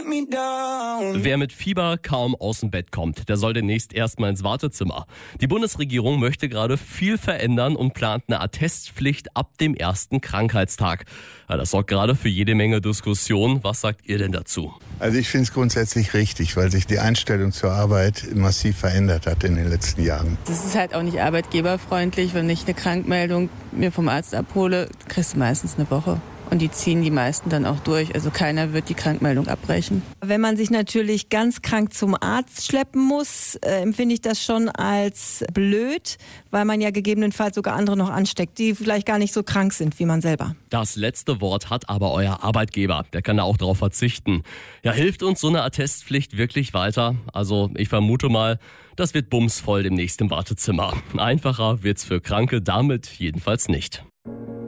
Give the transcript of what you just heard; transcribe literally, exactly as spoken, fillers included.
Wer mit Fieber kaum aus dem Bett kommt, der soll demnächst erstmal ins Wartezimmer. Die Bundesregierung möchte gerade viel verändern und plant eine Attestpflicht ab dem ersten Krankheitstag. Ja, das sorgt gerade für jede Menge Diskussion. Was sagt ihr denn dazu? Also ich finde es grundsätzlich richtig, weil sich die Einstellung zur Arbeit massiv verändert hat in den letzten Jahren. Das ist halt auch nicht arbeitgeberfreundlich. Wenn ich eine Krankmeldung mir vom Arzt abhole, kriegst du meistens eine Woche. Und die ziehen die meisten dann auch durch. Also keiner wird die Krankmeldung abbrechen. Wenn man sich natürlich ganz krank zum Arzt schleppen muss, äh, empfinde ich das schon als blöd, weil man ja gegebenenfalls sogar andere noch ansteckt, die vielleicht gar nicht so krank sind wie man selber. Das letzte Wort hat aber euer Arbeitgeber. Der kann da auch darauf verzichten. Ja, hilft uns so eine Attestpflicht wirklich weiter? Also ich vermute mal, das wird bumsvoll demnächst im Wartezimmer. Einfacher wird's für Kranke damit jedenfalls nicht.